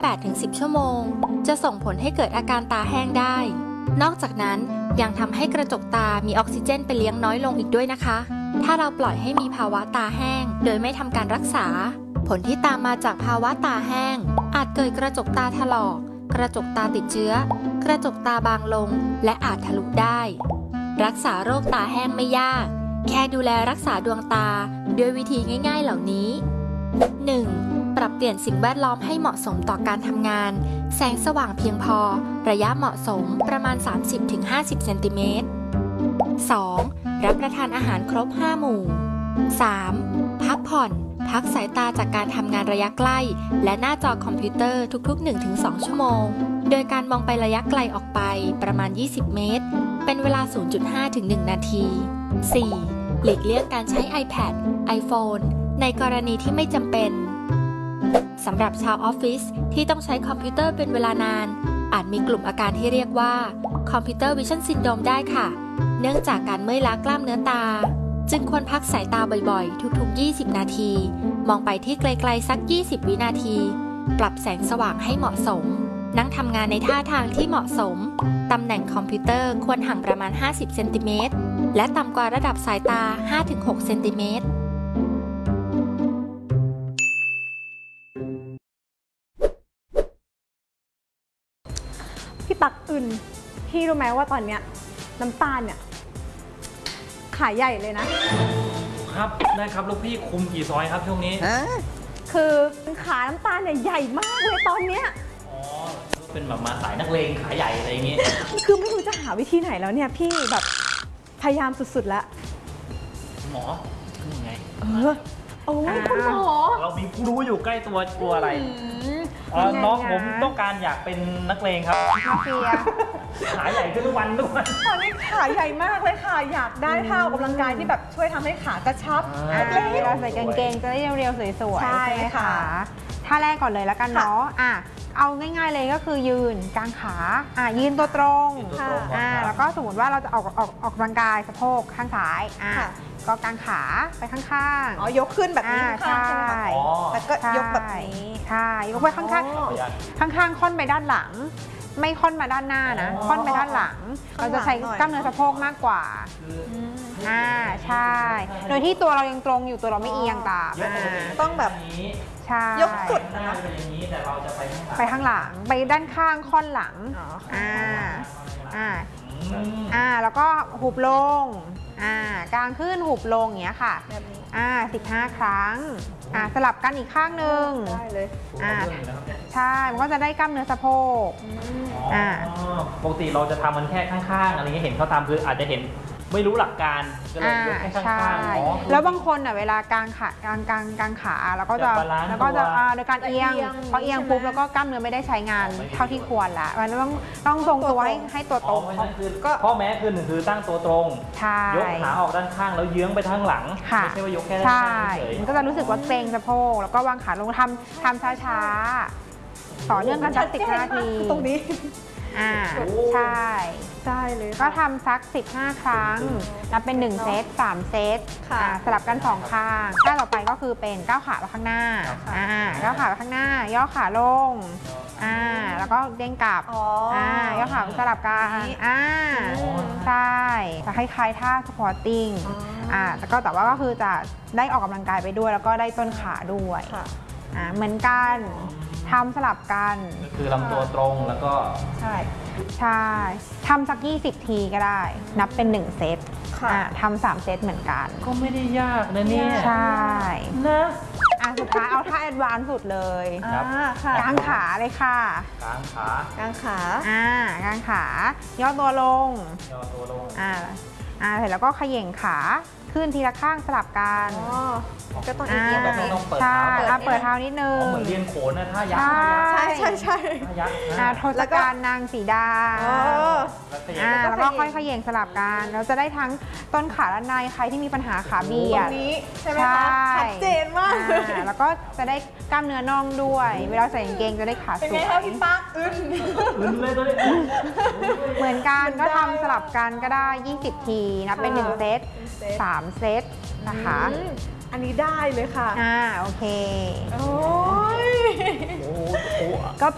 8-10 ชั่วโมงจะส่งผลให้เกิดอาการตาแห้งได้นอกจากนั้นยังทำให้กระจกตามีออกซิเจนไปเลี้ยงน้อยลงอีกด้วยนะคะถ้าเราปล่อยให้มีภาวะตาแห้งโดยไม่ทำการรักษาผลที่ตามมาจากภาวะตาแห้งอาจเกิดกระจกตาถลอกกระจกตาติดเชื้อกระจกตาบางลงและอาจทะลุได้รักษาโรคตาแห้งไม่ยากแค่ดูแลรักษาดวงตาด้วยวิธีง่ายๆเหล่านี้ 1. ปรับเปลี่ยนสิ่งแวดล้อมให้เหมาะสมต่อการทำงานแสงสว่างเพียงพอระยะเหมาะสมประมาณ 30-50 เซนติเมตร 2. รับประทานอาหารครบ 5 หมู่ 3. พักผ่อนพักสายตาจากการทำงานระยะใกล้และหน้าจอคอมพิวเตอร์ทุกๆ 1-2 ชั่วโมงโดยการมองไประยะไกลออกไปประมาณ 20 เมตรเป็นเวลา 0.5-1 นาที 4. หลีกเลี่ยงการใช้ iPad, iPhone ในกรณีที่ไม่จำเป็นสำหรับชาวออฟฟิศที่ต้องใช้คอมพิวเตอร์เป็นเวลานานอาจมีกลุ่มอาการที่เรียกว่าคอมพิวเตอร์วิชั่นซินโดรมได้ค่ะเนื่องจากการเมื่อยล้ากล้ามเนื้อตาจึงควรพักสายตาบ่อยๆทุกๆ20 นาทีมองไปที่ไกลๆสัก20 วินาทีปรับแสงสว่างให้เหมาะสมนั่งทำงานในท่าทางที่เหมาะสมตำแหน่งคอมพิวเตอร์ควรห่างประมาณ50 เซนติเมตรและต่ำกว่าระดับสายตา 5-6 เซนติเมตรพี่ตักอื่นพี่รู้ไหมว่าตอนเนี้ยน้ำตาลเนี่ยขายใหญ่เลยนะครับได้ครับลูกพี่คุมกี่ซอยครับช่วงนี้คือขาน้ำตาลเนี่ยใหญ่มากเลยตอนเนี้ยอ๋อเป็นแบบมาสายนักเลงขายใหญ่อะไรอย่างงี้คือไม่รู้จะหาวิธีไหนแล้วเนี่ยพี่แบบพยายามสุดๆแล้วหมอคือยังไงโอ้ยคุณหมอเรามีผู้รู้อยู่ใกล้ตัวกลัวอะไรน้องผมต้องการอยากเป็นนักเลงครับเฟียขาใหญ่ขึ้นทุกวันตอนนี้ขาใหญ่มากเลยค่ะอยากได้ท่าออกกำลังกายที่แบบช่วยทำให้ขากระชับเราใส่กางเกงจะได้เรียวๆสวยๆใช่ไหมคะท่าแรกก่อนเลยแล้วกันเนาะเอาง่ายๆเลยก็คือยืนกางขายืนตัวตรงแล้วก็สมมติว่าเราจะออกกำลังกายสะโพกข้างซ้ายก็กางขาไปข้างๆยกขึ้นแบบนี้ใช่แล้วก็ยกแบบนี้ใช่ยกไปข้างๆค่อนไปด้านหลังไม่ค่อนมาด้านหน้านะค่อนไปด้านหลังเราจะใช้กล้ามเนื้อสะโพกมากกว่าใช่โดยที่ตัวเรายังตรงอยู่ตัวเราไม่เอียงตามต้องแบบยกสุดนะคะไปข้างหลังไปด้านข้างค่อนหลังแล้วก็หุบลงกลางขึ้นหุบลงอย่างเงี้ยค่ะ15 ครั้งสลับกันอีกข้างหนึ่งได้เลยใช่มันก็จะได้กล้ามเนื้อสะโพกปกติเราจะทำมันแค่ข้างๆอะไรเงี้ยเห็นเขาทำคืออาจจะเห็นไม่รู้หลักการก็เลยยกแค่ข้างๆแล้วบางคนเวลากางขาแล้วก็จะโดยการเอียงพอเอียงปุ๊บแล้วก็กล้ามเนื้อไม่ได้ใช้งานเท่าที่ควรละมันต้องทรงตัวให้ตัวตรงก็ข้อแม้คือหนึ่งคือตั้งตัวตรงยกขาออกด้านข้างแล้วเยื้องไปทางหลังไม่ใช่ว่ายกแค่ด้านข้างเฉยมันก็จะรู้สึกว่าเกร็งสะโพกแล้วก็วางขาลงทำช้าๆต่อเนื่องกันสัก10 นาทีตรงนี้ใช่ได้เลยก็ทำสัก15 ครั้งนับเป็น1 เซต 3 เซตสลับกัน2 ข้างท่าต่อไปก็คือเป็นก้าวขาไปข้างหน้าก้าวขาไปข้างหน้าย่อขาลงแล้วก็เด้งกลับย่อขาสลับกันใช่จะคล้ายๆท่าสควอตติ้งแต่ว่าก็คือจะได้ออกกำลังกายไปด้วยแล้วก็ได้ต้นขาด้วยเหมือนกันทำสลับกันคือลำตัวตรงแล้วก็ใช่ทำสัก20 ทีก็ได้นับเป็น1 เซตทำ3 เซตเหมือนกันก็ไม่ได้ยากนะเนี่ยใช่นะสุดท้ายเอาท่าแอดวานซ์สุดเลยกางขาเลยค่ะกางขากางขาย่อตัวลงเสร็จแล้วก็เขย่งขาขึ้นทีละข้างสลับกันก็ต้องอีกแบบนี้ใช่เปิดเท้านิดนึงเหมือนเรียนโขนนะท่ายักษ์ใช่ทศกัณฐ์นางสีดาแล้วก็ค่อยเขย่งสลับกันแล้วจะได้ทั้งต้นขาและในใครที่มีปัญหาขาเบียดนี้ใช่ไหมคะชัดเจนมากแล้วก็จะได้กล้ามเนื้อน่องด้วยเวลาใส่กางเกงจะได้ขาสวยเป็นไงคะพี่ป๊กอึนเลยตัวนี้เหมือนกันก็ทำสลับกันก็ได้20 ทีนับเป็น1 เซต 3 เซตนะคะอันนี้ได้เลยค่ะโอเคโอ้ยก็